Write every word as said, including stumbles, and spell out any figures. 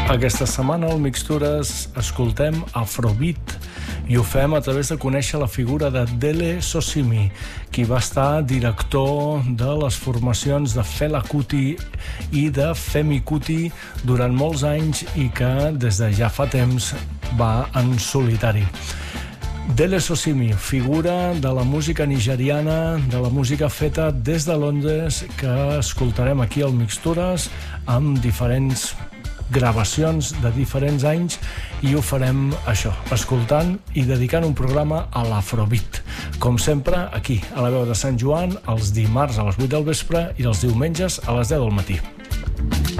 Aquesta setmana al Mixtures escoltem Afrobeat i ho fem a través de conèixer la figura de Dele Sosimi, qui va estar director de les formacions de Fela Kuti i de Femi Kuti durant molts anys i que des de ja fa temps va en solitari. Dele Sosimi, figura de la música nigeriana, de la música feta des de Londres, que escoltarem aquí al Mixtures amb diferents gravacions de diferents anys, i ho farem això, escoltant i dedicant un programa a l'Afrobeat, com sempre aquí a la veu de Sant Joan, els dimarts a les vuit del vespre i els diumenges a les deu del matí.